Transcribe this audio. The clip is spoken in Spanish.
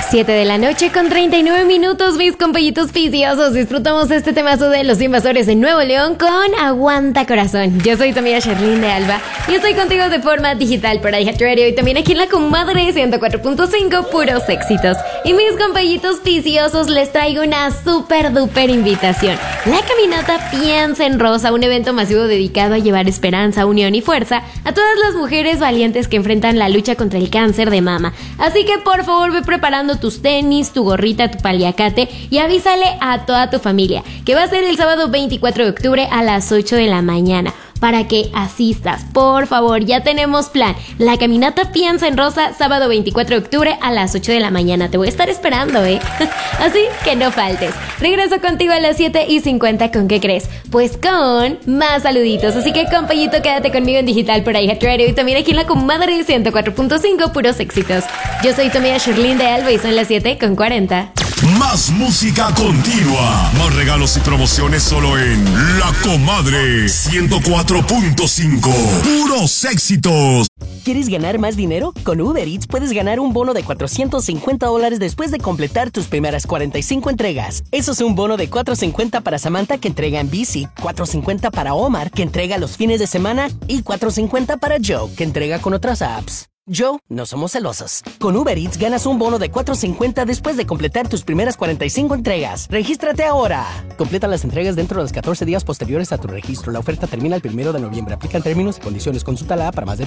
7 de la noche con 39 minutos, mis compañitos viciosos. Disfrutamos este temazo de Los Invasores de Nuevo León con Aguanta Corazón. Yo soy tu amiga Sherlyn de Alba y estoy contigo de forma digital por iHeartRadio y también aquí en la comadre 104.5, puros éxitos. Y mis compañitos viciosos, les traigo una super duper invitación. La caminata Piensa en Rosa, un evento masivo dedicado a llevar esperanza, unión y fuerza a todas las mujeres valientes que enfrentan la lucha contra el cáncer de mama. Así que por favor ve preparando tus tenis, tu gorrita, tu paliacate y avísale a toda tu familia que va a ser el sábado 24 de octubre a las 8 de la mañana para que asistas. Por favor, ya tenemos plan. La caminata Piensa en Rosa, sábado 24 de octubre a las 8 de la mañana. Te voy a estar esperando, Así que no faltes. Regreso contigo a las 7:50. ¿Con qué crees? Pues con más saluditos. Así que, compañito, quédate conmigo en digital por iHeartRadio y también aquí en la comadre 104.5, puros éxitos. Yo soy tu amiga Sherlyn de Alba y son las 7:40. Más música continua, más regalos y promociones solo en La Comadre 104.5. Puros éxitos. ¿Quieres ganar más dinero? Con Uber Eats puedes ganar un bono de $450 después de completar tus primeras 45 entregas. Eso es un bono de $450 para Samantha, que entrega en bici, $450 para Omar, que entrega los fines de semana, y $450 para Joe, que entrega con otras apps. Joe, no somos celosos. Con Uber Eats ganas un bono de $450 después de completar tus primeras 45 entregas. ¡Regístrate ahora! Completa las entregas dentro de los 14 días posteriores a tu registro. La oferta termina el 1 de noviembre. Aplican términos y condiciones. Consulta la app para más detalles.